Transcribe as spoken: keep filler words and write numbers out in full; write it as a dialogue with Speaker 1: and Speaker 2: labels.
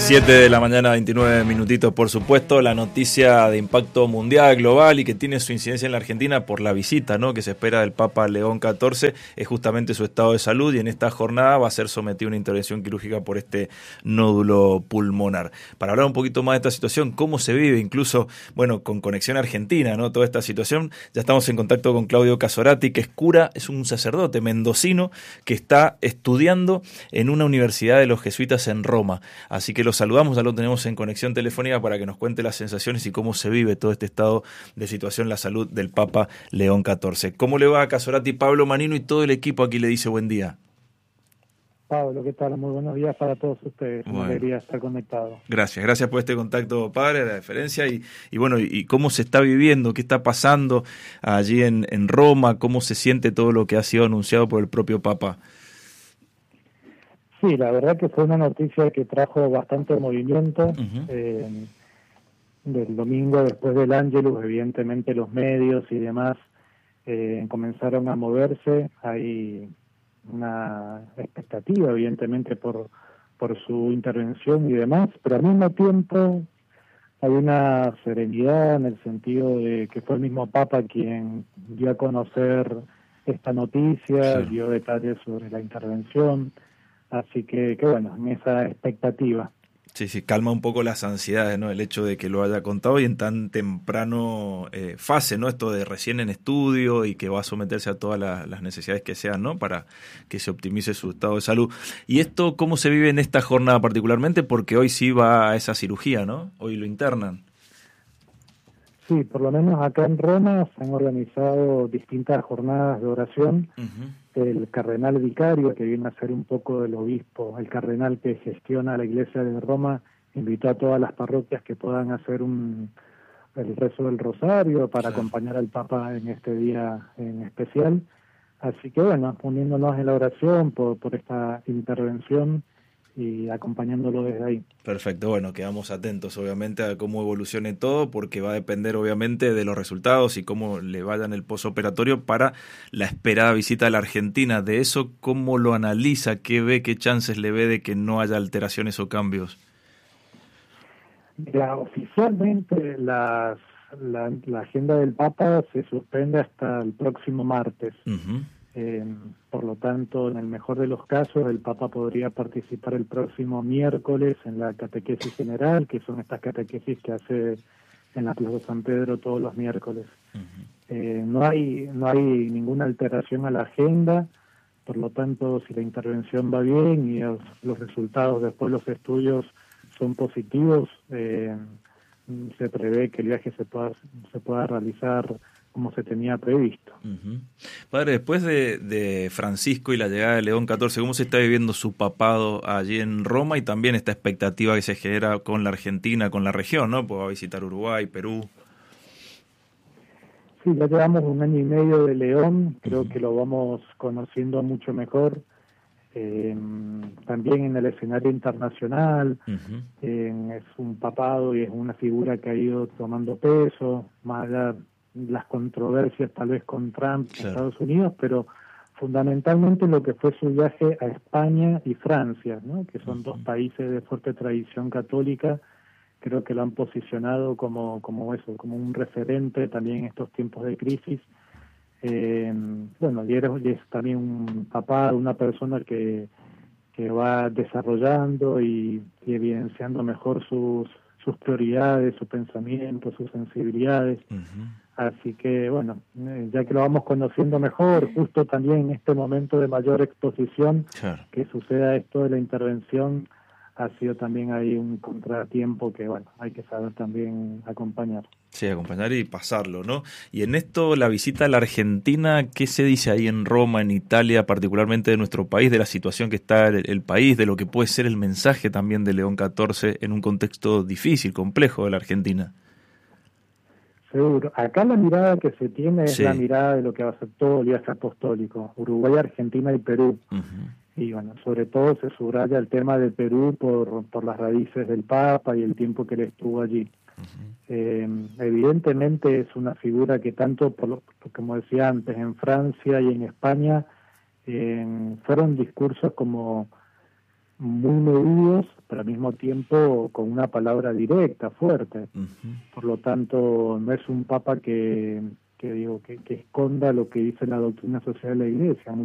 Speaker 1: siete de la mañana, veintinueve minutitos, por supuesto, la noticia de impacto mundial, global y que tiene su incidencia en la Argentina por la visita, ¿no?, que se espera del Papa León catorce, es justamente su estado de salud y en esta jornada va a ser sometido a una intervención quirúrgica por este nódulo pulmonar. Para hablar un poquito más de esta situación, cómo se vive, incluso, bueno, con conexión argentina, ¿no?, toda esta situación, ya estamos en contacto con Claudio Casorati, que es cura, es un sacerdote mendocino que está estudiando en una universidad de los jesuitas en Roma. Así que los saludamos, ya lo tenemos en conexión telefónica para que nos cuente las sensaciones y cómo se vive todo este estado de situación, la salud del Papa León catorce. ¿Cómo le va a Casorati? Pablo Manino y todo el equipo aquí le dice buen día.
Speaker 2: Pablo, ¿qué tal? Muy buenos días para todos ustedes. Bueno, una alegría estar conectado.
Speaker 1: Gracias, gracias por este contacto, padre, la deferencia y, y bueno, y, y cómo se está viviendo, qué está pasando allí en, en Roma, cómo se siente todo lo que ha sido anunciado por el propio Papa.
Speaker 2: Sí, la verdad que fue una noticia que trajo bastante movimiento. Uh-huh. eh, del domingo, después del Ángelus, evidentemente los medios y demás eh, comenzaron a moverse. Hay una expectativa, evidentemente, por, por su intervención y demás, pero al mismo tiempo hay una serenidad en el sentido de que fue el mismo Papa quien dio a conocer esta noticia, sí. dio detalles sobre la intervención. Así que, que bueno, en esa expectativa.
Speaker 1: Sí, sí, calma un poco las ansiedades, ¿no? El hecho de que lo haya contado y en tan temprano eh, fase, ¿no? Esto de recién en estudio y que va a someterse a todas las, las necesidades que sean, ¿no? Para que se optimice su estado de salud. ¿Y esto cómo se vive en esta jornada particularmente? Porque hoy sí va a esa cirugía, ¿no? Hoy lo internan.
Speaker 2: Sí, por lo menos acá en Roma se han organizado distintas jornadas de oración. Uh-huh. El cardenal vicario, que viene a ser un poco el obispo, el cardenal que gestiona la iglesia de Roma, invitó a todas las parroquias que puedan hacer un el rezo del rosario para sí. acompañar al Papa en este día en especial. Así que bueno, uniéndonos en la oración por, por esta intervención y acompañándolo desde ahí.
Speaker 1: Perfecto, bueno, quedamos atentos obviamente a cómo evolucione todo, porque va a depender obviamente de los resultados y cómo le vayan el posoperatorio para la esperada visita a la Argentina. De eso, ¿cómo lo analiza? ¿Qué ve? ¿Qué chances le ve de que no haya alteraciones o cambios?
Speaker 2: Mira, oficialmente las, la, la agenda del Papa se suspende hasta el próximo martes. Uh-huh. Eh, por lo tanto, en el mejor de los casos, el Papa podría participar el próximo miércoles en la catequesis general, que son estas catequesis que hace en la Plaza San Pedro todos los miércoles. Uh-huh. Eh, no hay no hay ninguna alteración a la agenda, por lo tanto, si la intervención va bien y los, los resultados después los estudios son positivos, eh, se prevé que el viaje se pueda se pueda realizar como se tenía previsto.
Speaker 1: Uh-huh. Padre, después de, de Francisco y la llegada de León catorce, ¿cómo se está viviendo su papado allí en Roma y también esta expectativa que se genera con la Argentina, con la región, ¿no? Pues va a visitar Uruguay, Perú.
Speaker 2: Sí, ya llevamos un año y medio de León, creo uh-huh. que lo vamos conociendo mucho mejor, eh, también en el escenario internacional. Uh-huh. eh, es un papado y es una figura que ha ido tomando peso, más allá las controversias tal vez con Trump en claro. Estados Unidos, pero fundamentalmente lo que fue su viaje a España y Francia, ¿no? Que son uh-huh. dos países de fuerte tradición católica, creo que lo han posicionado como como eso, como un referente también en estos tiempos de crisis. Eh, bueno, y es, y es también un papá, una persona que que va desarrollando y, y evidenciando mejor sus sus prioridades, su pensamiento, sus sensibilidades. Uh-huh. Así que, bueno, ya que lo vamos conociendo mejor, justo también en este momento de mayor exposición, claro. que suceda esto de la intervención, ha sido también ahí un contratiempo que, bueno, hay que saber también acompañar.
Speaker 1: Sí, acompañar y pasarlo, ¿no? Y en esto, la visita a la Argentina, ¿qué se dice ahí en Roma, en Italia, particularmente de nuestro país, de la situación que está el, el país, de lo que puede ser el mensaje también de León catorce en un contexto difícil, complejo de la Argentina?
Speaker 2: Seguro. Acá la mirada que se tiene es sí. la mirada de lo que va a ser todo el viaje apostólico, Uruguay, Argentina y Perú. Uh-huh. Y bueno, sobre todo se subraya el tema de Perú por, por las raíces del Papa y el tiempo que él estuvo allí. Uh-huh. Eh, evidentemente es una figura que tanto, por lo, como decía antes, en Francia y en España, eh, fueron discursos como muy medidos, pero al mismo tiempo con una palabra directa, fuerte.
Speaker 1: Uh-huh.
Speaker 2: Por lo tanto, no es un papa que, que digo que, que esconda lo que dice la doctrina social de la Iglesia.